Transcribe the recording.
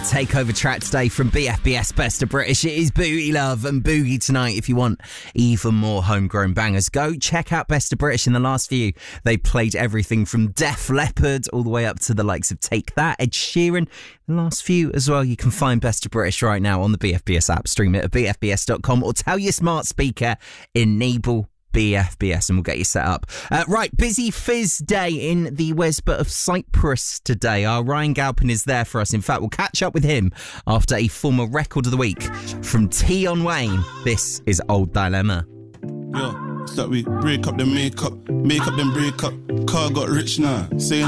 takeover track today from BFBS Best of British. It is Booty Love and Boogie tonight. If you want even more homegrown bangers, go check out Best of British. In the last few, they played everything from Def Leppard all the way up to the likes of Take That, Ed Sheeran. The last few as well. You can find Best of British right now on the BFBS app. Stream it at bfbs.com or tell your smart speaker, enable BFBS, and we'll get you set up. Right, busy fizz day in the Wesbot of Cyprus today. Our Ryan Galpin is there for us. In fact, we'll catch up with him after a former record of the week from Tion Wayne. This is Old Dilemma. Yo, it's that we break up the makeup, make up then break up. Car got rich now, saying